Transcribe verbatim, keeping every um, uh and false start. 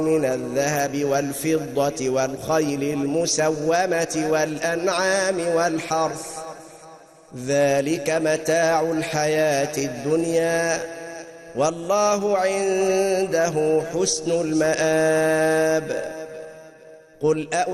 من الذهب والفضة والخيل المسومة والأنعام والحرث ذلك متاع الحياة الدنيا والله عنده حسن المآب. قل